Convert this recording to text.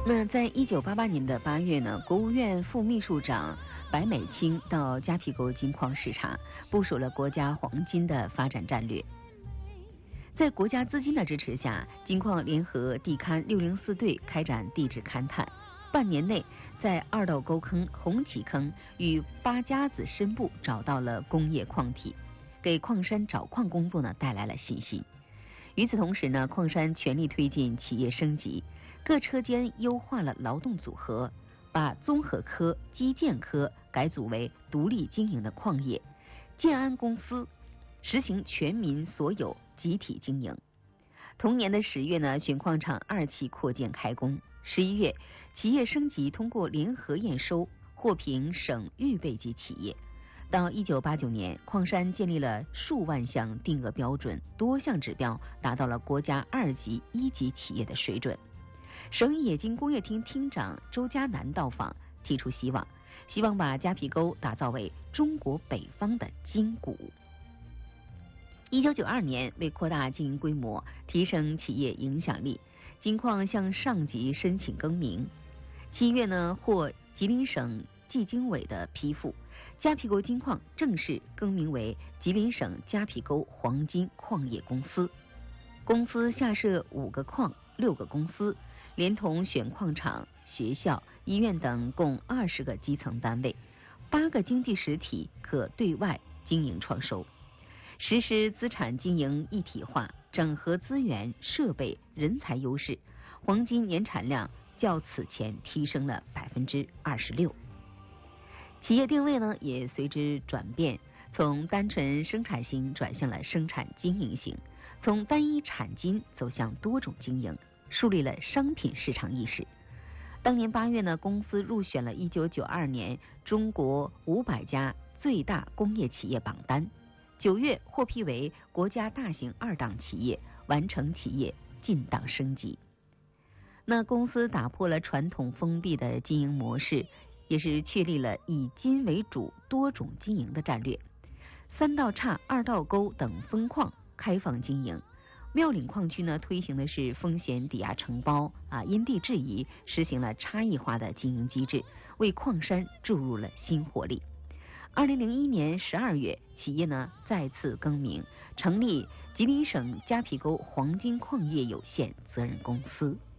那在1988年的8月呢，国务院副秘书长白美清到迦皮沟金矿视察，部署了国家黄金的发展战略。在国家资金的支持下，金矿联合地勘604队开展地质勘探，半年内在二道沟坑、红旗坑与八家子深部找到了工业矿体，给矿山找矿工作呢带来了信心。与此同时呢，矿山全力推进企业升级，各车间优化了劳动组合，把综合科、基建科改组为独立经营的矿业，建安公司实行全民所有集体经营。同年的10月呢，选矿场2期扩建开工。11月，企业升级通过联合验收，获评省预备级企业。到1989年，矿山建立了数万项定额标准，多项指标达到了国家2级、1级企业的水准。省冶金工业厅厅长周嘉南到访，提出希望把迦皮沟打造为中国北方的金谷。1992年，为扩大经营规模，提升企业影响力，金矿向上级申请更名。7月呢，获吉林省纪经委的批复，迦皮沟金矿正式更名为吉林省迦皮沟黄金矿业公司。公司下设5个矿、6个公司，连同选矿场、学校、医院等共20个基层单位，8个经济实体可对外经营创收，实施资产经营一体化，整合资源、设备、人才优势，黄金年产量较此前提升了26%。企业定位呢也随之转变，从单纯生产型转向了生产经营型，从单一产金走向多种经营，树立了商品市场意识。当年8月呢，公司入选了1992年中国500家最大工业企业榜单，9月获批为国家大型2档企业，完成企业进档升级。那公司打破了传统封闭的经营模式，也是确立了以金为主、多种经营的战略。3道岔、2道沟等分矿开放经营。庙岭矿区呢，推行的是风险抵押承包因地制宜，实行了差异化的经营机制，为矿山注入了新活力。2001年12月，企业呢再次更名，成立吉林省迦皮沟黄金矿业有限责任公司。